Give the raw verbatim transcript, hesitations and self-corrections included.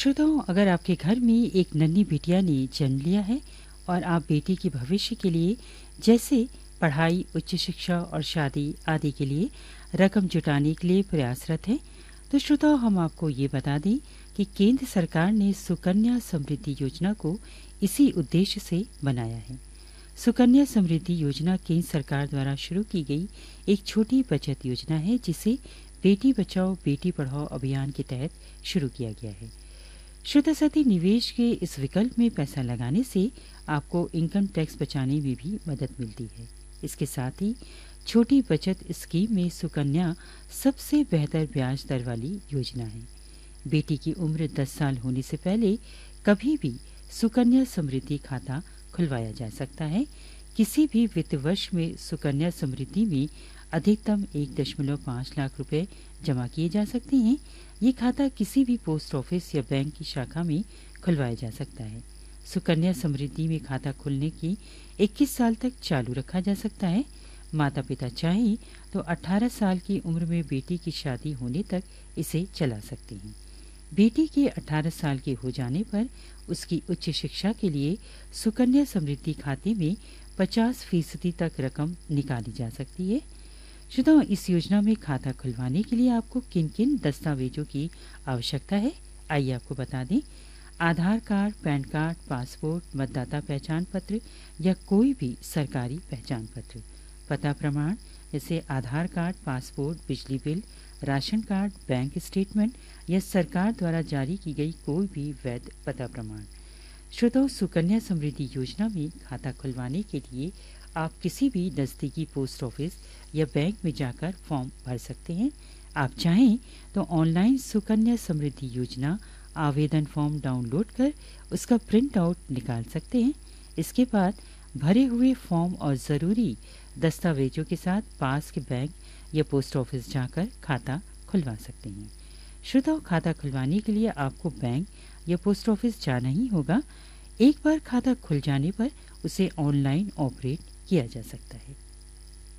श्रोताओं, अगर आपके घर में एक नन्ही बिटिया ने जन्म लिया है और आप बेटी के भविष्य के लिए जैसे पढ़ाई, उच्च शिक्षा और शादी आदि के लिए रकम जुटाने के लिए प्रयासरत हैं, तो श्रोताओं हम आपको ये बता दें कि केंद्र सरकार ने सुकन्या समृद्धि योजना को इसी उद्देश्य से बनाया है। सुकन्या समृद्धि योजना केंद्र सरकार द्वारा शुरू की गई एक छोटी बचत योजना है, जिसे बेटी बचाओ बेटी पढ़ाओ अभियान के तहत शुरू किया गया है। श्रोता साथी, निवेश के इस विकल्प में पैसा लगाने से आपको इनकम टैक्स बचाने में भी मदद मिलती है। इसके साथ ही छोटी बचत स्कीम में सुकन्या सबसे बेहतर ब्याज दर वाली योजना है। बेटी की उम्र दस साल होने से पहले कभी भी सुकन्या समृद्धि खाता खुलवाया जा सकता है। किसी भी वित्त वर्ष में सुकन्या समृद्धि में अधिकतम एक दशमलव पाँच लाख रुपए जमा किए जा सकते हैं। ये खाता किसी भी पोस्ट ऑफिस या बैंक की शाखा में खुलवाया जा सकता है। सुकन्या समृद्धि में खाता खुलने की इक्कीस साल तक चालू रखा जा सकता है। माता पिता चाहें तो अठारह साल की उम्र में बेटी की शादी होने तक इसे चला सकते हैं। बेटी के अठारह साल के हो जाने पर उसकी उच्च शिक्षा के लिए सुकन्या समृद्धि खाते में पचास फीसदी तक रकम निकाली जा सकती है। श्रोताओं, इस योजना में खाता खुलवाने के लिए आपको किन किन दस्तावेजों की आवश्यकता है, आइए आपको बता दें। आधार कार्ड, पैन कार्ड, पासपोर्ट, मतदाता पहचान पत्र या कोई भी सरकारी पहचान पत्र, पता प्रमाण जैसे आधार कार्ड, पासपोर्ट, बिजली bill, ration card, bank statement या सरकार द्वारा जारी की गई कोई भी वैध पता प्रमाण। श्रोताओं, सुकन्या समृद्धि योजना में खाता खुलवाने के लिए आप किसी भी नज़दीकी पोस्ट ऑफिस या बैंक में जाकर फॉर्म भर सकते हैं। आप चाहें तो ऑनलाइन सुकन्या समृद्धि योजना आवेदन फॉर्म डाउनलोड कर उसका प्रिंट आउट निकाल सकते हैं। इसके बाद भरे हुए फॉर्म और ज़रूरी दस्तावेजों के साथ पास के बैंक या पोस्ट ऑफिस जाकर खाता खुलवा सकते हैं। श्रोताओं, खाता खुलवाने के लिए आपको बैंक या पोस्ट ऑफिस जाना ही होगा। एक बार खाता खुल जाने पर उसे ऑनलाइन ऑपरेट किया जा सकता है।